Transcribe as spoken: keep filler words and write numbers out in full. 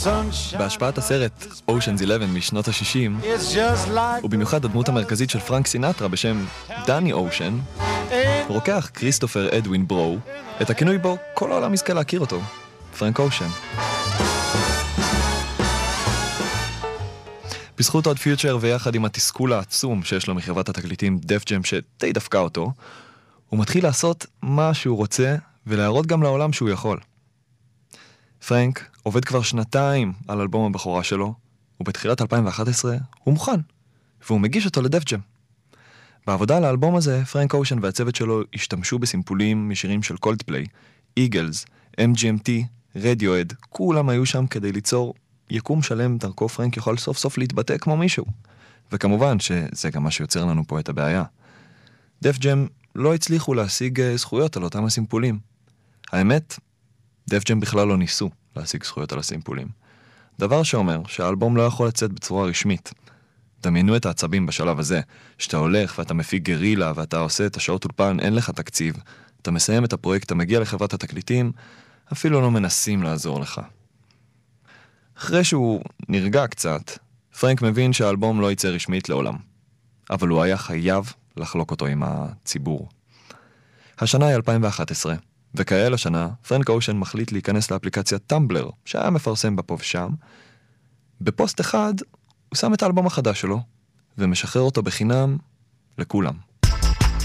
בהשפעת הסרט Ocean's Eleven משנות ה-שישים, ובמיוחד הדמות המרכזית של פרנק סינטרה בשם דני אושן, רוקח כריסטופר אדווין ברו את הכינוי בו כל העולם יזכה להכיר אותו, פרנק אושן. בזכות עוד פיוטשר ויחד עם התסכול העצום שיש לו מחברת התקליטים דף ג'ם שדי דפקה אותו, הוא מתחיל לעשות מה שהוא רוצה ולהראות גם לעולם שהוא יכול. פרנק עובד כבר שנתיים על אלבום הבכורה שלו, ובתחילת אלפיים ואחת עשרה הוא מוכן, והוא מגיש אותו לדף ג'ם. בעבודה על האלבום הזה, פרנק אושן והצוות שלו השתמשו בסימפולים משירים של קולדפליי, איגלס, אם ג'י אם טי, רדיואד, כולם היו שם כדי ליצור יקום שלם דרכו פרנק יכול סוף סוף להתבטא כמו מישהו. וכמובן שזה גם מה שיוצר לנו פה את הבעיה. דף ג'ם לא הצליחו להשיג זכויות על אותם הסימפולים. האמת, דף ג'ם בכלל לא ניסו להשיג זכויות על הסימפולים. דבר שאומר שהאלבום לא יכול לצאת בצורה רשמית. דמיינו את העצבים בשלב הזה, שאתה הולך ואתה מפיק גרילה ואתה עושה את השעות אולפן, אין לך תקציב, אתה מסיים את הפרויקט, אתה מגיע לחברת התקליטים, אפילו לא מנסים לעזור לך. אחרי שהוא נרגע קצת, פרנק מבין שהאלבום לא יצא רשמית לעולם. אבל הוא היה חייב לחלוק אותו עם הציבור. השנה היא אלפיים ואחת עשרה, וכאל השנה, פרנק אושן מחליט להיכנס לאפליקציה טמבלר, שהיה מפרסם בפה ושם. בפוסט אחד, הוא שם את האלבום החדש שלו, ומשחרר אותו בחינם לכולם.